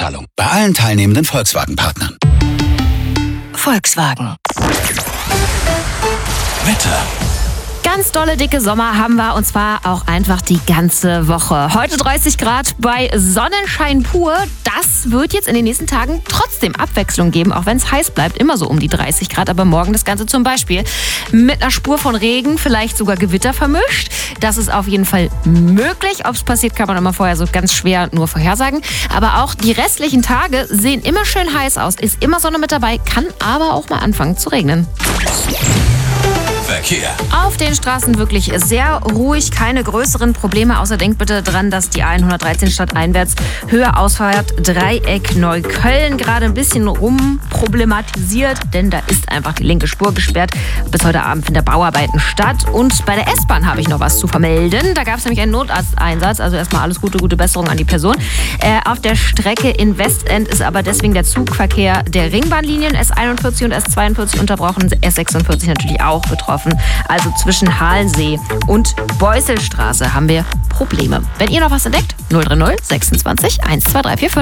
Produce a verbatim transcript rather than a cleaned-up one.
Vorauszahlung bei allen teilnehmenden Volkswagen-Partnern. Volkswagen. Wetter. Ganz dolle, dicke Sommer haben wir und zwar auch einfach die ganze Woche. Heute dreißig Grad bei Sonnenschein pur. Das wird jetzt in den nächsten Tagen trotzdem Abwechslung geben, auch wenn es heiß bleibt. Immer so um die dreißig Grad, aber morgen das Ganze zum Beispiel mit einer Spur von Regen, vielleicht sogar Gewitter vermischt. Das ist auf jeden Fall möglich. Ob es passiert, kann man immer vorher so ganz schwer nur vorhersagen. Aber auch die restlichen Tage sehen immer schön heiß aus. Ist immer Sonne mit dabei, kann aber auch mal anfangen zu regnen. Verkehr. Auf den Straßen wirklich sehr ruhig, keine größeren Probleme, außer denkt bitte dran, dass die A hundertdreizehn stadteinwärts Höhe Ausfahrt Dreieck Neukölln gerade ein bisschen rumproblematisiert, denn da ist einfach die linke Spur gesperrt. Bis heute Abend finden Bauarbeiten statt und bei der S-Bahn habe ich noch was zu vermelden. Da gab es nämlich einen Notarzteinsatz, also erstmal alles Gute, gute Besserung an die Person. Äh, auf der Strecke in Westend ist aber deswegen der Zugverkehr der Ringbahnlinien S einundvierzig und S zweiundvierzig unterbrochen, S sechsundvierzig natürlich auch betroffen. Also zwischen Halensee und Beusselstraße haben wir Probleme. Wenn ihr noch was entdeckt, null drei null sechsundzwanzig eins zwei drei vier fünf.